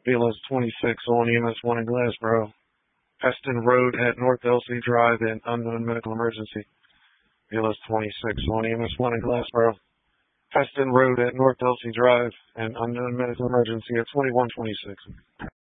BLS 26 on EMS 1 in Glassboro. Peston Road at North Elsie Drive in unknown medical emergency. BLS 26 on EMS 1 in Glassboro. Peston Road at North Elsie Drive and unknown medical emergency at 2126.